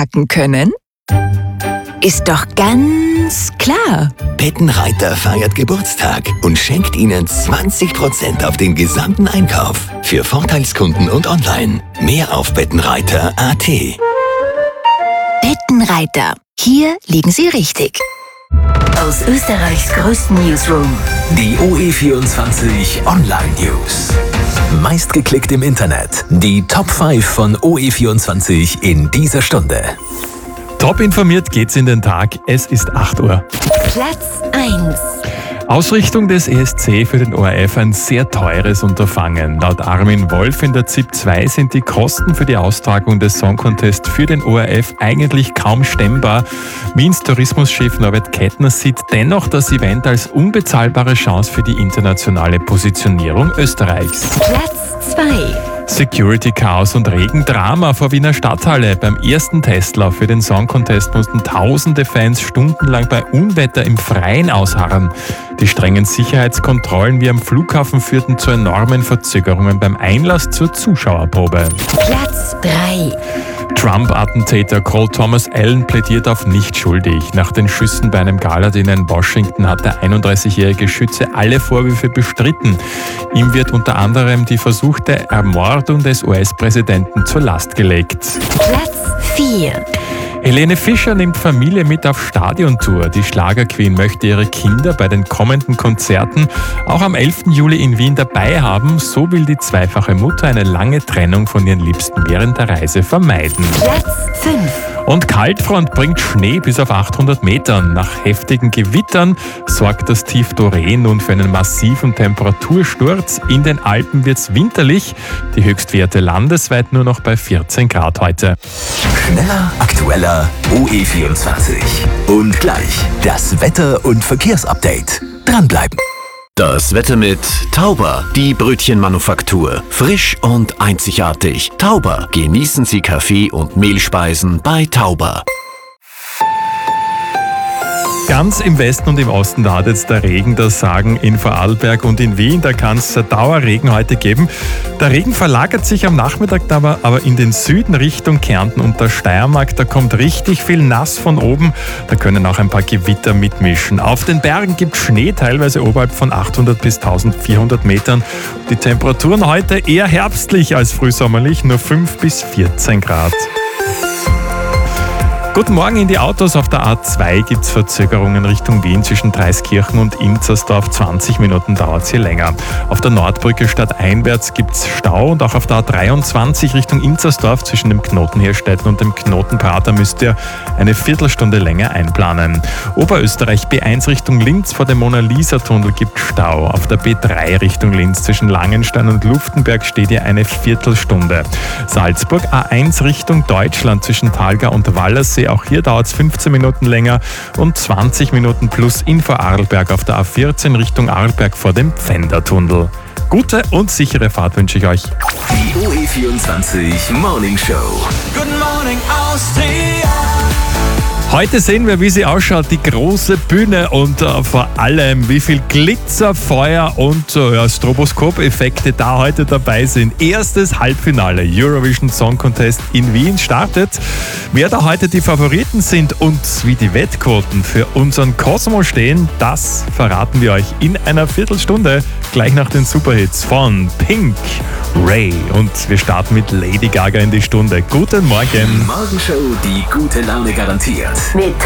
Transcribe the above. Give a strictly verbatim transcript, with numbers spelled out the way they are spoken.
auspacken können? Ist doch ganz klar. Bettenreiter feiert Geburtstag und schenkt Ihnen zwanzig Prozent auf den gesamten Einkauf. Für Vorteilskunden und online. Mehr auf bettenreiter punkt a t. Bettenreiter. Hier liegen Sie richtig. Aus Österreichs größten Newsroom. Die O E vierundzwanzig Online News. Meistgeklickt im Internet. Die Top fünf von O E vierundzwanzig in dieser Stunde. Top informiert geht's in den Tag. Es ist acht Uhr. Platz eins. Ausrichtung des E S C für den O R F ein sehr teures Unterfangen. Laut Armin Wolf in der Z I P zwei sind die Kosten für die Austragung des Song Contest für den O R F eigentlich kaum stemmbar. Wiens Tourismuschef Norbert Kettner sieht dennoch das Event als unbezahlbare Chance für die internationale Positionierung Österreichs. Platz zwei. Security-Chaos und Regendrama vor Wiener Stadthalle. Beim ersten Testlauf für den Song Contest mussten tausende Fans stundenlang bei Unwetter im Freien ausharren. Die strengen Sicherheitskontrollen wie am Flughafen führten zu enormen Verzögerungen beim Einlass zur Zuschauerprobe. Platz drei. Trump-Attentäter Cole Thomas Allen plädiert auf nicht schuldig. Nach den Schüssen bei einem Galadiner in Washington hat der einunddreißigjährige Schütze alle Vorwürfe bestritten. Ihm wird unter anderem die versuchte Ermordung des U S-Präsidenten zur Last gelegt. Platz vier. Helene Fischer nimmt Familie mit auf Stadiontour. Die Schlagerqueen möchte ihre Kinder bei den kommenden Konzerten auch am elften Juli in Wien dabei haben. So will die zweifache Mutter eine lange Trennung von ihren Liebsten während der Reise vermeiden. Platz fünf. Und Kaltfront bringt Schnee bis auf achthundert Metern. Nach heftigen Gewittern sorgt das Tief Doreen nun für einen massiven Temperatursturz. In den Alpen wird's winterlich. Die Höchstwerte landesweit nur noch bei vierzehn Grad heute. Schneller, aktueller, O E vierundzwanzig. Und gleich das Wetter- und Verkehrsupdate. Dranbleiben. Das Wetter mit Tauber, die Brötchenmanufaktur. Frisch und einzigartig. Tauber. Genießen Sie Kaffee und Mehlspeisen bei Tauber. Ganz im Westen und im Osten, da hat jetzt der Regen das Sagen in Vorarlberg und in Wien. Da kann es Dauerregen heute geben. Der Regen verlagert sich am Nachmittag aber, aber in den Süden Richtung Kärnten und der Steiermark. Da kommt richtig viel Nass von oben. Da können auch ein paar Gewitter mitmischen. Auf den Bergen gibt es Schnee, teilweise oberhalb von achthundert bis eintausendvierhundert Metern. Die Temperaturen heute eher herbstlich als frühsommerlich, nur fünf bis vierzehn Grad. Guten Morgen in die Autos. Auf der A zwei gibt es Verzögerungen Richtung Wien zwischen Dreiskirchen und Inzersdorf. zwanzig Minuten dauert es hier länger. Auf der Nordbrücke stadteinwärts gibt es Stau und auch auf der A dreiundzwanzig Richtung Inzersdorf zwischen dem Knoten Hirstetten und dem Knoten Prater müsst ihr eine Viertelstunde länger einplanen. Oberösterreich B eins Richtung Linz vor dem Mona-Lisa-Tunnel gibt Stau. Auf der B drei Richtung Linz zwischen Langenstein und Luftenberg steht ihr eine Viertelstunde. Salzburg A eins Richtung Deutschland zwischen Talgau und Wallersee. Auch hier dauert es fünfzehn Minuten länger und zwanzig Minuten plus in Vorarlberg auf der A vierzehn Richtung Arlberg vor dem Pfändertunnel. Gute und sichere Fahrt wünsche ich euch. Die O E vierundzwanzig Morning Show. Good morning, Austria. Heute sehen wir, wie sie ausschaut, die große Bühne und äh, vor allem, wie viel Glitzer, Feuer und äh, ja, Stroboskop-Effekte da heute dabei sind. Erstes Halbfinale Eurovision Song Contest in Wien startet. Wer da heute die Favoriten sind und wie die Wettquoten für unseren Cosmo stehen, das verraten wir euch in einer Viertelstunde, gleich nach den Superhits von Pink, Ray. Und wir starten mit Lady Gaga in die Stunde. Guten Morgen. Morgenshow, die gute Laune garantiert. Mit